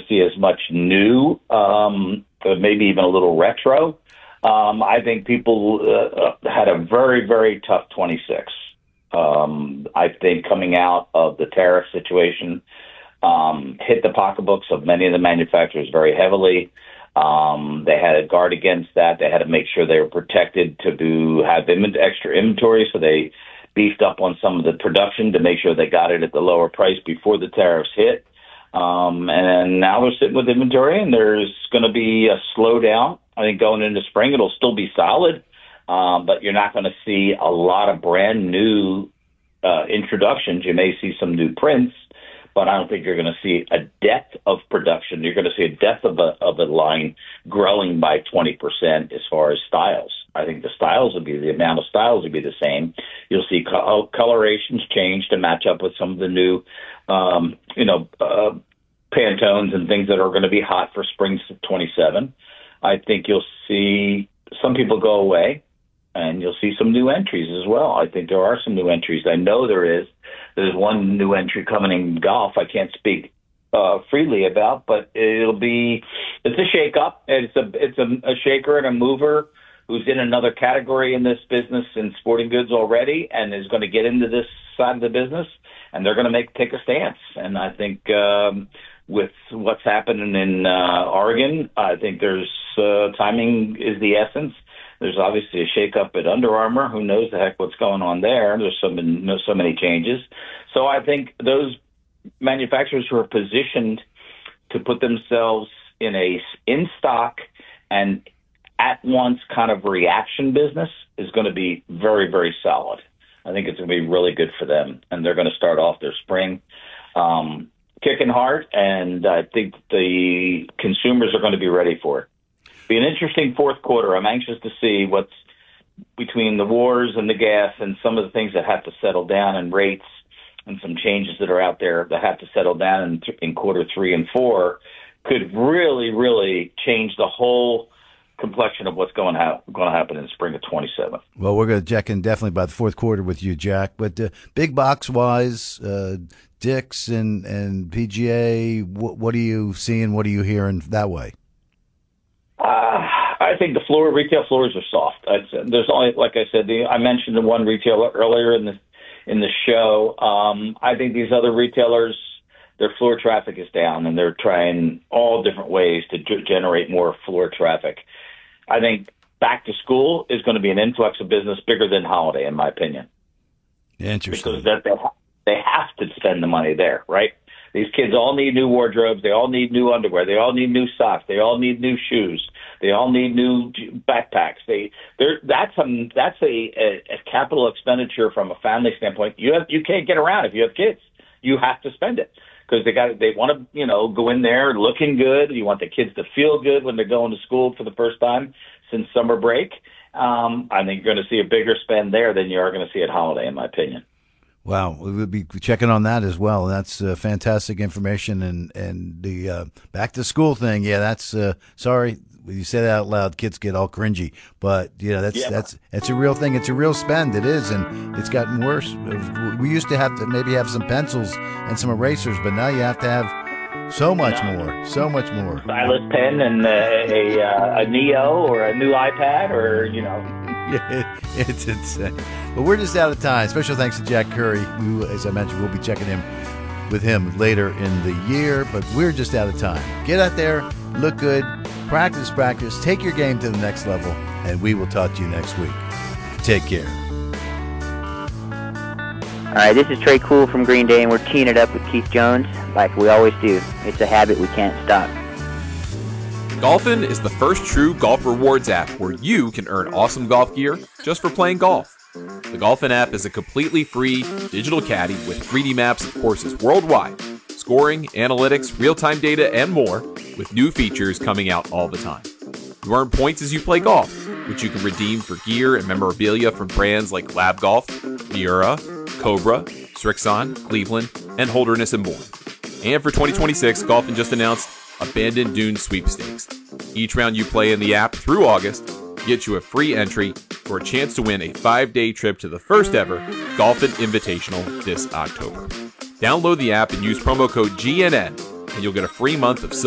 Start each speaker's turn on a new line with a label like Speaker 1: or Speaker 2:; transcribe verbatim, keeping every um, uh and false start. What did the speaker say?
Speaker 1: see as much new, um, maybe even a little retro. Um, I think people uh, had a very, very tough twenty-six. Um, I think coming out of the tariff situation um, hit the pocketbooks of many of the manufacturers very heavily. Um, they had to guard against that. They had to make sure they were protected to do have im- extra inventory, so they beefed up on some of the production to make sure they got it at the lower price before the tariffs hit. Um, and now they're sitting with inventory, and there's going to be a slowdown. I think going into spring, it'll still be solid, um, but you're not going to see a lot of brand new uh, introductions. You may see some new prints, but I don't think you're going to see a depth of production. You're going to see a depth of a, of a line growing by twenty percent as far as styles. I think the styles will be, the amount of styles will be the same. You'll see co- colorations change to match up with some of the new, um, you know, uh, Pantones and things that are going to be hot for spring twenty-seven. I think you'll see some people go away, and you'll see some new entries as well. I think there are some new entries. I know there is. There's one new entry coming in golf I can't speak uh, freely about, but it'll be, it's a shake-up. It's a, it's a, a shaker and a mover who's in another category in this business in sporting goods already and is going to get into this side of the business, and they're going to make take a stance. And I think um, with what's happening in uh, Oregon, I think there's uh, timing is the essence. There's obviously a shakeup at Under Armour. Who knows the heck what's going on there? There's so many, so many changes. So I think those manufacturers who are positioned to put themselves in a in stock and at once kind of reaction business is going to be very, very solid. I think it's going to be really good for them, and they're going to start off their spring um, kicking hard, and I think the consumers are going to be ready for it. Be an interesting fourth quarter. I'm anxious to see what's between the wars and the gas and some of the things that have to settle down and rates and some changes that are out there that have to settle down in, in quarter three and four could really, really change the whole complexion of what's going to, ha- going to happen in the spring of twenty-seven.
Speaker 2: Well, we're going to check in definitely by the fourth quarter with you, Jack. But uh, big box wise, uh, Dick's and, and P G A, wh- what are you seeing? What are you hearing that way?
Speaker 1: Uh, I think the floor retail floors are soft. I'd, there's only, like I said, the, I mentioned the one retailer earlier in the in the show. Um, I think these other retailers, their floor traffic is down, and they're trying all different ways to g- generate more floor traffic. I think back to school is going to be an influx of business bigger than holiday, in my opinion.
Speaker 2: Interesting.
Speaker 1: Because that they ha- they have to spend the money there, right? These kids all need new wardrobes. They all need new underwear. They all need new socks. They all need new shoes. They all need new backpacks. They, they're, that's a that's a, a, a capital expenditure from a family standpoint. You have you can't get around if you have kids. You have to spend it because they got they want to you know go in there looking good. You want the kids to feel good when they're going to school for the first time since summer break. Um, I think you're going to see a bigger spend there than you are going to see at holiday, in my opinion.
Speaker 2: Wow, we'll be checking on that as well. That's uh, fantastic information, and and the uh, back to school thing. Yeah, that's uh, sorry when you say that out loud, kids get all cringy. But you know that's yeah. that's it's a real thing. It's a real spend. It is, and it's gotten worse. We used to have to maybe have some pencils and some erasers, but now you have to have so much no. more, so much more.
Speaker 1: Stylus pen and uh, a uh, a Neo or a new iPad, or you know.
Speaker 2: Yeah, it's insane. But we're just out of time. Special thanks to Jack Curry, who, as I mentioned, we'll be checking in with him later in the year. But we're just out of time. Get out there, look good, practice, practice, take your game to the next level, and we will talk to you next week. Take care.
Speaker 3: All right, this is Trey Cool from Green Day, and we're teeing it up with Keith Jones like we always do. It's a habit we can't stop.
Speaker 4: Golfin is the first true golf rewards app where you can earn awesome golf gear just for playing golf. The Golfin app is a completely free digital caddy with three D maps of courses worldwide, scoring, analytics, real-time data, and more, with new features coming out all the time. You earn points as you play golf, which you can redeem for gear and memorabilia from brands like Lab Golf, Miura, Cobra, Srixon, Cleveland, and Holderness and Bourne. And for twenty twenty-six, Golfin just announced Abandoned Dunes Sweepstakes. Each round you play in the app through August gets you a free entry for a chance to win a five-day trip to the first ever Golfin Invitational this October. Download the app and use promo code G N N, and you'll get a free month of